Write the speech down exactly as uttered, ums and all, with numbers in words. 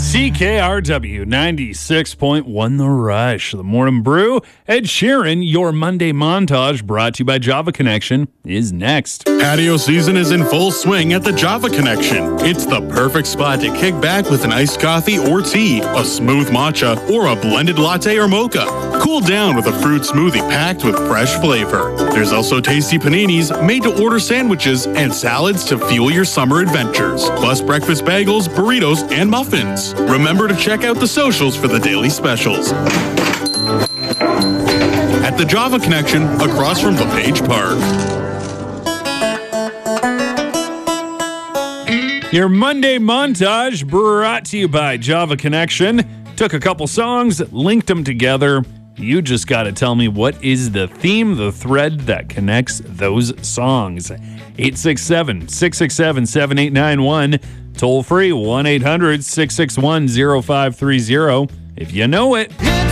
C K R W ninety-six point one The Rush. The Morning Brew. Ed Sheeran, your Monday montage brought to you by Java Connection is next. Patio season is in full swing at the Java Connection. It's the perfect spot to kick back with an iced coffee or tea, a smooth matcha, or a blended latte or mocha. Cool down with a fruit smoothie packed with fresh flavor. There's also tasty paninis, made-to-order sandwiches, and salads to fuel your summer adventures. Plus breakfast bagels, burritos, and muffins. Remember to check out the socials for the daily specials. At the Java Connection, across from LePage Park. Your Monday montage brought to you by Java Connection. Took a couple songs, linked them together. You just got to tell me what is the theme, the thread that connects those songs. eight six seven, six six seven, seven eight nine one. Toll free one eight hundred, six six one, zero five three zero. If you know it.